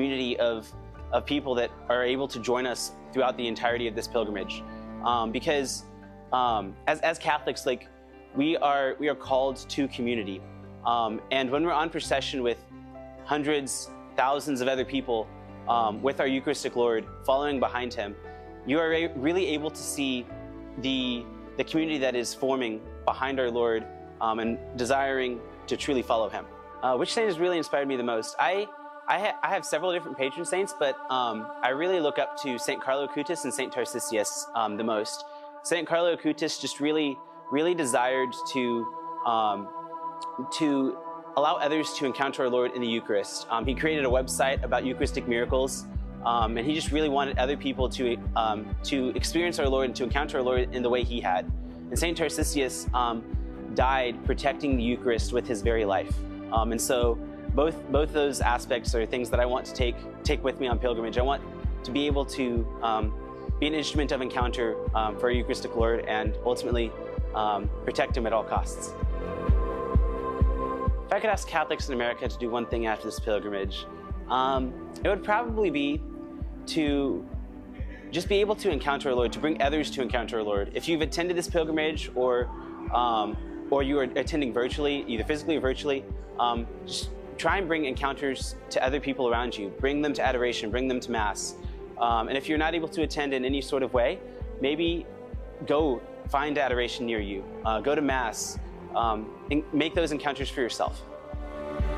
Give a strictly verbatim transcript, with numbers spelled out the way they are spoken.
community of, of people that are able to join us throughout the entirety of this pilgrimage. Um, because um, as, as Catholics, like we are, we are called to community. Um, and when we're on procession with hundreds, thousands of other people um, with our Eucharistic Lord following behind him, you are really able to see the, the community that is forming behind our Lord um, and desiring to truly follow him. Uh, which saint has really inspired me the most? I, I, ha I have several different patron saints, but um, I really look up to Saint Carlo Acutis and Saint Tarcisius um, the most. Saint Carlo Acutis just really, really desired to, um, to allow others to encounter our Lord in the Eucharist. Um, he created a website about Eucharistic miracles, um, and he just really wanted other people to, um, to experience our Lord and to encounter our Lord in the way he had. And Saint Tarcisius um, died protecting the Eucharist with his very life. Um, and so both, both those aspects are things that I want to take, take with me on pilgrimage. I want to be able to um, be an instrument of encounter um, for our Eucharistic Lord and ultimately um, protect him at all costs. If I could ask Catholics in America to do one thing after this pilgrimage, um, it would probably be to just be able to encounter our Lord, to bring others to encounter our Lord. If you've attended this pilgrimage or, um, or you are attending virtually, either physically or virtually, um, just try and bring encounters to other people around you. Bring them to adoration, bring them to Mass. Um, and if you're not able to attend in any sort of way, maybe go find adoration near you. Uh, go to Mass. Um, and make those encounters for yourself.